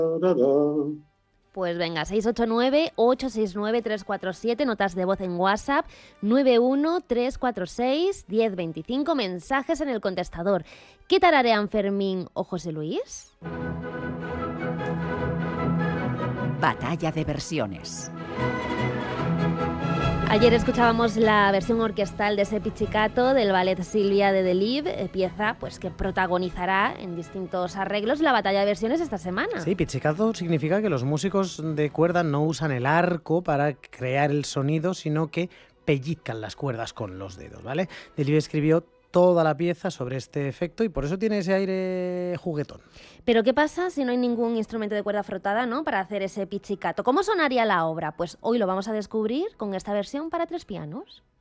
Pues venga, 689-869-347, notas de voz en WhatsApp, 913461025, mensajes en el contestador. ¿Qué tararean Fermín o José Luis? Batalla de versiones. Ayer escuchábamos la versión orquestal de ese Pizzicato del ballet Silvia de Delibes, pieza pues que protagonizará en distintos arreglos la batalla de versiones esta semana. Sí, pizzicato significa que los músicos de cuerda no usan el arco para crear el sonido, sino que pellizcan las cuerdas con los dedos, ¿vale? Delibes escribió toda la pieza sobre este efecto y por eso tiene ese aire juguetón. Pero ¿qué pasa si no hay ningún instrumento de cuerda frotada, ¿no?, para hacer ese pizzicato? ¿Cómo sonaría la obra? Pues hoy lo vamos a descubrir con esta versión para 3 pianos.